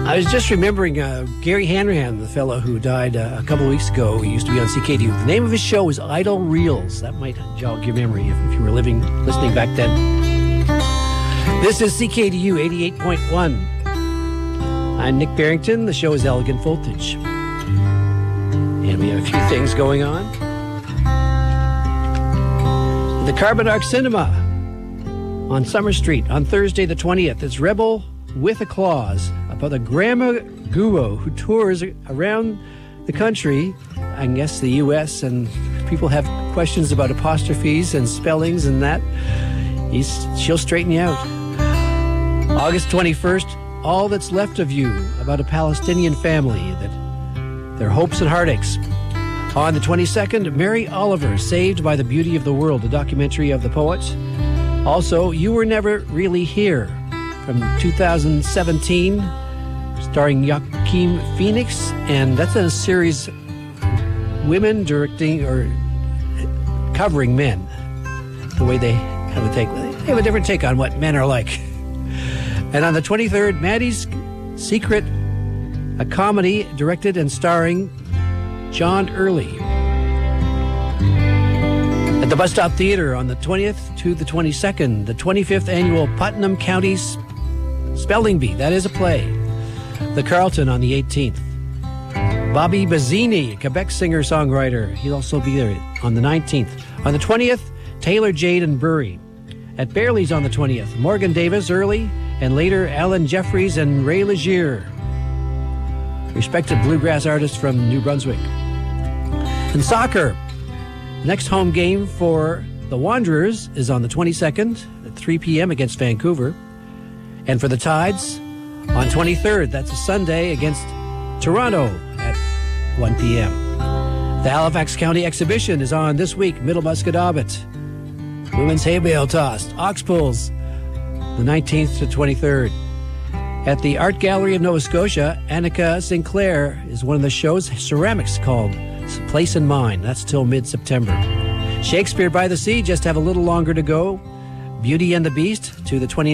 I was just remembering Gary Hanrahan, the fellow who died a couple of weeks ago. He used to be on CKDU. The name of his show was Idle Reels. That might jog your memory if you were listening back then. This is CKDU 88.1. I'm Nick Barrington. The show is Elegant Voltage. And we have a few things going on. The Carbon Arc Cinema on Summer Street on Thursday the 20th. It's Rebel with a Clause, about a grammar guru who tours around the country, I guess the U.S., and people have questions about apostrophes and spellings and that. She'll straighten you out. August 21st, All That's Left of You, about a Palestinian family, their hopes and heartaches. On the 22nd, Mary Oliver, Saved by the Beauty of the World, a documentary of the poet. Also, You Were Never Really Here, from 2017, starring Joaquin Phoenix, and that's a series women directing or covering men. The way they have a different take on what men are like. And on the 23rd, Maddie's Secret, a comedy directed and starring John Early. At the Bus Stop Theater on the 20th to the 22nd, the 25th annual Putnam County Spelling Bee. That is a play. The Carlton on the 18th. Bobby Bazzini, Quebec singer-songwriter. He'll also be there on the 19th. On the 20th, Taylor, Jade, and Burry. At Bearley's on the 20th, Morgan Davis early, and later Alan Jeffries and Ray Legier, respected bluegrass artists from New Brunswick. In soccer, the next home game for the Wanderers is on the 22nd at 3 p.m. against Vancouver. And for the Tides, on 23rd, that's a Sunday, against Toronto at 1 p.m. The Halifax County Exhibition is on this week, Middle Musquodoboit. Women's hay bale toss, ox pulls, the 19th to 23rd. At the Art Gallery of Nova Scotia, Annika Sinclair is one of the show's ceramics called Place in Mind. That's till mid-September. Shakespeare by the Sea, just have a little longer to go. Beauty and the Beast to the 29th.